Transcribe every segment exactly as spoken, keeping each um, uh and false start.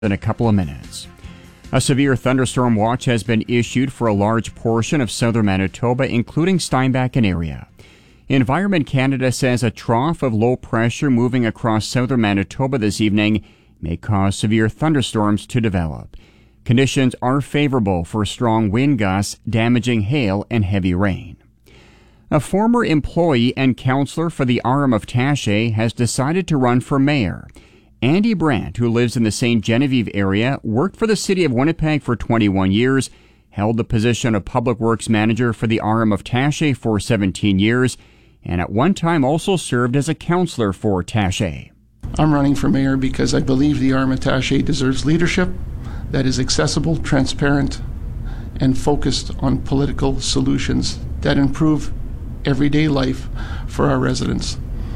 in a couple of minutes. A severe thunderstorm watch has been issued for a large portion of southern Manitoba, including Steinbach and area. Environment Canada says a trough of low pressure moving across southern Manitoba this evening may cause severe thunderstorms to develop. Conditions are favorable for strong wind gusts, damaging hail and heavy rain. A former employee and councillor for the Aram of Taché has decided to run for mayor. Andy Brandt, who lives in the Saint Genevieve area, worked for the City of Winnipeg for twenty-one years, held the position of Public Works Manager for the Aram of Taché for seventeen years, and at one time also served as a councillor for Taché. I'm running for mayor because I believe the Aram of Taché deserves leadership that is accessible, transparent, and focused on political solutions that improve everyday life for our residents.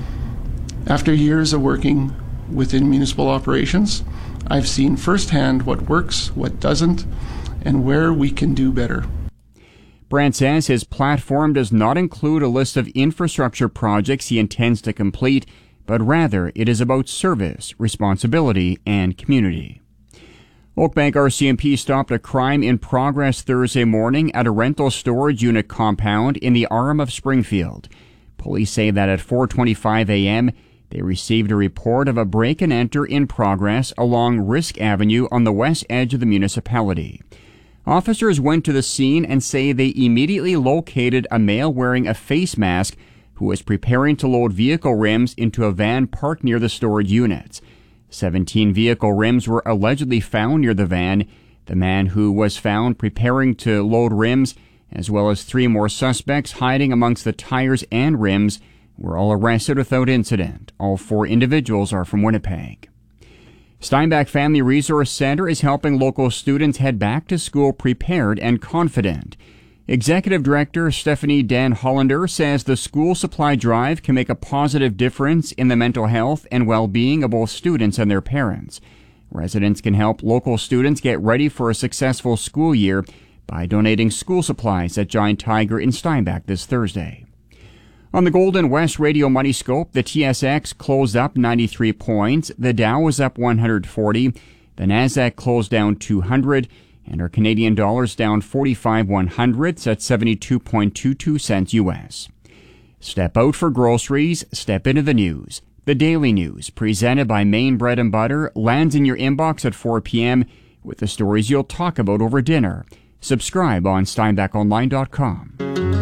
After years of working within municipal operations, I've seen firsthand what works, what doesn't, and where we can do better. Brandt says his platform does not include a list of infrastructure projects he intends to complete, but rather it is about service, responsibility, and community. Oakbank R C M P stopped a crime in progress Thursday morning at a rental storage unit compound in the Aram of Springfield. Police say that at four twenty-five a.m., they received a report of a break-and-enter in progress along Risk Avenue on the west edge of the municipality. Officers went to the scene and say they immediately located a male wearing a face mask who was preparing to load vehicle rims into a van parked near the storage units. Seventeen vehicle rims were allegedly found near the van. The man who was found preparing to load rims, as well as three more suspects hiding amongst the tires and rims, were all arrested without incident. All four individuals are from Winnipeg. Steinbach Family Resource Center is helping local students head back to school prepared and confident. Executive Director Stephanie Dan Hollander says the school supply drive can make a positive difference in the mental health and well-being of both students and their parents. Residents can help local students get ready for a successful school year by donating school supplies at Giant Tiger in Steinbach this Thursday. On the Golden West Radio Money Scope, the T S X closed up ninety-three points, the Dow was up one hundred forty, the Nasdaq closed down two hundred, and our Canadian dollars down forty-five one hundredths at seventy-two point two two cents U S. Step out for groceries, step into the news. The Daily News, presented by Maine Bread and Butter, lands in your inbox at four p.m. with the stories you'll talk about over dinner. Subscribe on steinbach online dot com.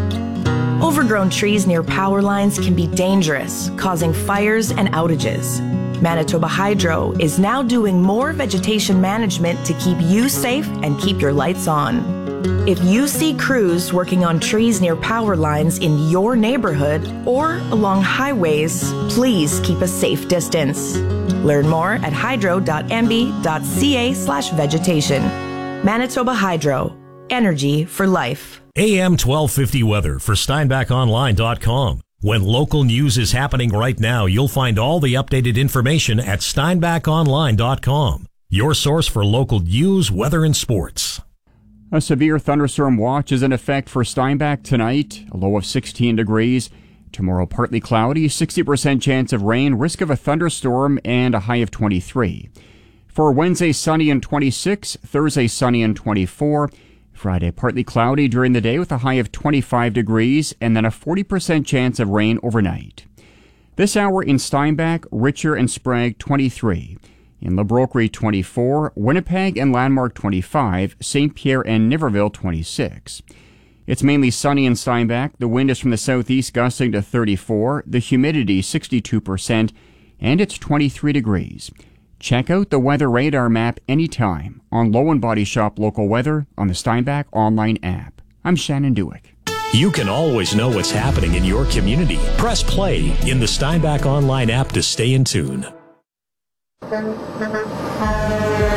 Overgrown trees near power lines can be dangerous, causing fires and outages. Manitoba Hydro is now doing more vegetation management to keep you safe and keep your lights on. If you see crews working on trees near power lines in your neighborhood or along highways, please keep a safe distance. Learn more at hydro dot m b dot c a slash vegetation. Manitoba Hydro. Energy for life. A M twelve fifty weather for steinbach online dot com. When local news is happening right now, you'll find all the updated information at steinbach online dot com. Your source for local news, weather, and sports. A severe thunderstorm watch is in effect for Steinbach tonight, a low of sixteen degrees. Tomorrow partly cloudy, sixty percent chance of rain, risk of a thunderstorm, and a high of twenty-three. For Wednesday, sunny and twenty-six, Thursday, sunny and twenty-four. Friday, partly cloudy during the day with a high of twenty-five degrees and then a forty percent chance of rain overnight. This hour in Steinbach, Richer and Sprague twenty-three. In Le Brocquerie twenty-four, Winnipeg and Landmark twenty-five, Saint Pierre and Niverville twenty-six. It's mainly sunny in Steinbach. The wind is from the southeast gusting to thirty-four, the humidity sixty-two percent, and it's twenty-three degrees. Check out the weather radar map anytime on Low and Body Shop Local Weather on the Steinbach online app. I'm Shannon Dewick. You can always know what's happening in your community. Press play in the Steinbach online app to stay in tune. You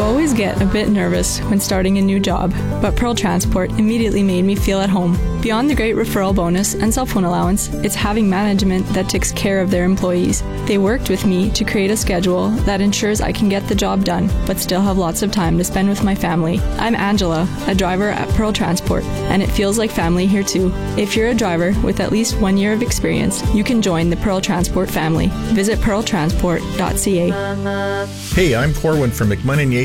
always get a bit nervous when starting a new job, but Pearl Transport immediately made me feel at home. Beyond the great referral bonus and cell phone allowance, it's having management that takes care of their employees. They worked with me to create a schedule that ensures I can get the job done, but still have lots of time to spend with my family. I'm Angela, a driver at Pearl Transport, and it feels like family here too. If you're a driver with at least one year of experience, you can join the Pearl Transport family. Visit pearl transport dot c a. Hey, I'm Corwin from McMunn and Yates